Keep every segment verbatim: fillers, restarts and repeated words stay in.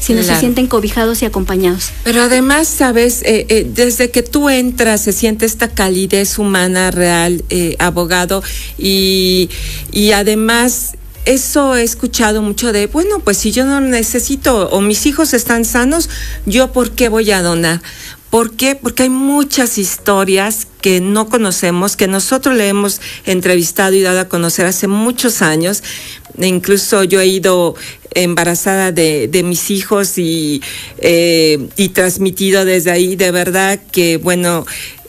sino claro. se sienten cobijados y acompañados. Pero además, sabes, eh, eh, desde que tú entras se siente esta calidez humana real, eh, abogado, y, y además eso he escuchado mucho de, bueno, pues si yo no necesito o mis hijos están sanos, ¿yo por qué voy a donar? ¿Por qué? Porque hay muchas historias que no conocemos, que nosotros le hemos entrevistado y dado a conocer hace muchos años. Incluso yo he ido embarazada de, de mis hijos y, eh, y transmitido desde ahí. De verdad que, bueno,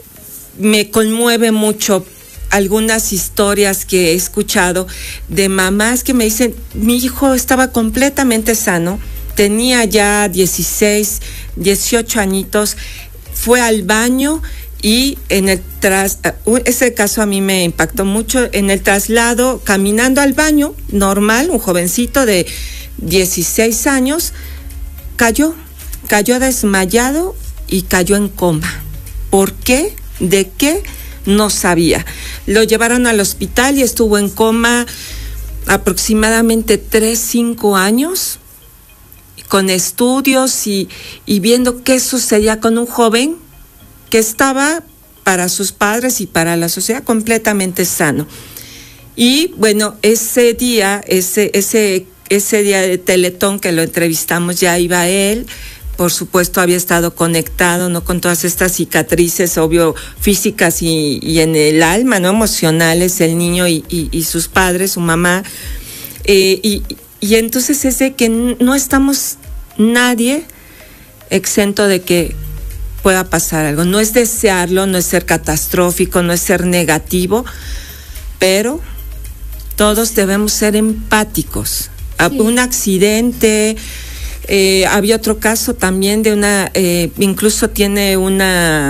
me conmueve mucho algunas historias que he escuchado de mamás que me dicen, mi hijo estaba completamente sano, tenía ya dieciséis, dieciocho añitos, fue al baño y en el tras, ese caso a mí me impactó mucho, en el traslado, caminando al baño, normal, un jovencito de dieciséis años, cayó, cayó desmayado y cayó en coma. ¿Por qué? ¿De qué? No sabía. Lo llevaron al hospital y estuvo en coma aproximadamente tres, cinco años, con estudios y, y viendo qué sucedía con un joven que estaba para sus padres y para la sociedad completamente sano. Y bueno, ese día, ese, ese, ese día de Teletón que lo entrevistamos, ya iba él. Por supuesto había estado conectado, ¿no?, con todas estas cicatrices, obvio, físicas y, y en el alma, ¿no?, emocionales, el niño y, y, y sus padres, su mamá. Eh, y, y entonces es de que no estamos nadie exento de que pueda pasar algo. No es desearlo, no es ser catastrófico, no es ser negativo, pero todos debemos ser empáticos. Sí. Un accidente... Eh, había otro caso también de una, eh, incluso tiene una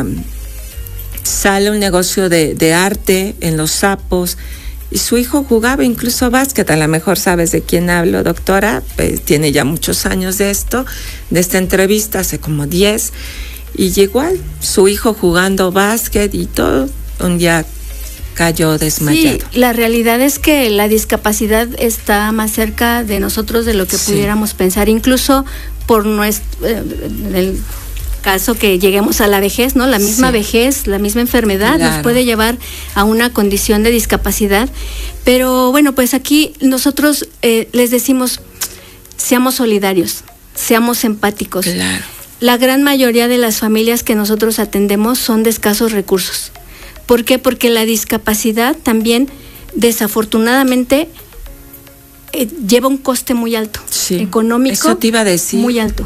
sala, un negocio de, de arte en Los Sapos, y su hijo jugaba incluso básquet. A lo mejor sabes de quién hablo, doctora, pues tiene ya muchos años de esto, de esta entrevista, hace como diez, y igual, su hijo jugando básquet y todo, un día cayó desmayado. Sí, la realidad es que la discapacidad está más cerca de nosotros de lo que sí. pudiéramos pensar, incluso por nuestro, eh, el caso que lleguemos a la vejez, ¿no? La misma sí. vejez, la misma enfermedad claro. nos puede llevar a una condición de discapacidad, pero bueno, pues aquí nosotros eh, les decimos, seamos solidarios, seamos empáticos. Claro. La gran mayoría de las familias que nosotros atendemos son de escasos recursos. ¿Por qué? Porque la discapacidad también, desafortunadamente, eh, lleva un coste muy alto, sí, económico, eso te iba a decir. Muy alto.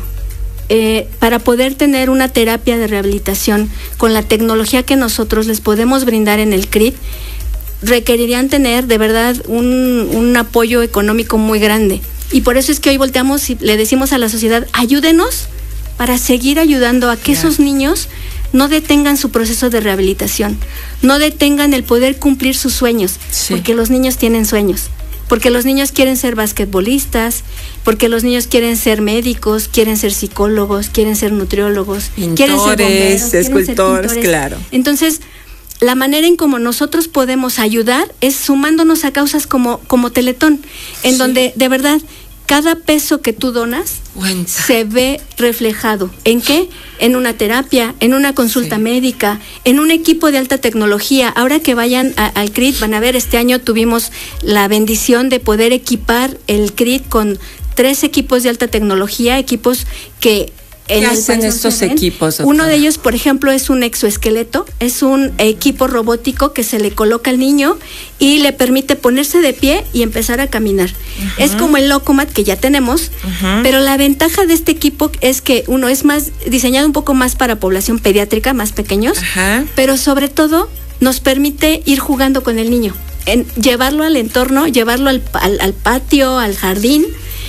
Eh, para poder tener una terapia de rehabilitación con la tecnología que nosotros les podemos brindar en el C R I D, requerirían tener de verdad un, un apoyo económico muy grande. Y por eso es que hoy volteamos y le decimos a la sociedad, ayúdenos para seguir ayudando a que claro. esos niños no detengan su proceso de rehabilitación, no detengan el poder cumplir sus sueños, sí. porque los niños tienen sueños, porque los niños quieren ser basquetbolistas, porque los niños quieren ser médicos, quieren ser psicólogos, quieren ser nutriólogos, pintores, quieren ser bomberos, escultores, claro. Entonces, la manera en cómo nosotros podemos ayudar es sumándonos a causas como, como Teletón, en sí. donde de verdad cada peso que tú donas Cuenta. se ve reflejado. ¿En qué? En una terapia, en una consulta sí. médica, en un equipo de alta tecnología. Ahora que vayan a, al C R I D, van a ver, este año tuvimos la bendición de poder equipar el C R I D con tres equipos de alta tecnología, equipos que... ¿Qué hacen estos equipos, doctora? Uno de ellos, por ejemplo, es un exoesqueleto, es un equipo robótico que se le coloca al niño y le permite ponerse de pie y empezar a caminar. Uh-huh. Es como el Locomat que ya tenemos, uh-huh. pero la ventaja de este equipo es que uno es más diseñado un poco más para población pediátrica, más pequeños, uh-huh. pero sobre todo nos permite ir jugando con el niño, en llevarlo al entorno, llevarlo al, al, al patio, al jardín.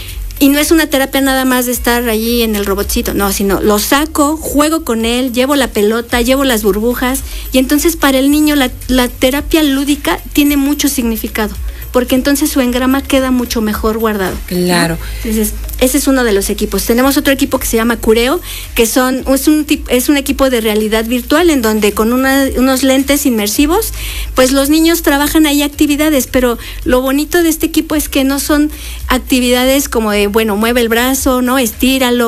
Y no es una terapia nada más de estar allí en el robotcito, no, sino lo saco, juego con él, llevo la pelota, llevo las burbujas, y entonces para el niño la, la terapia lúdica tiene mucho significado, porque entonces su engrama queda mucho mejor guardado. Claro. ¿No? Entonces, ese es uno de los equipos. Tenemos otro equipo que se llama Cureo, que son es un es un equipo de realidad virtual en donde con una, unos lentes inmersivos, pues los niños trabajan ahí actividades, pero lo bonito de este equipo es que no son actividades como de, bueno, mueve el brazo, no, estíralo,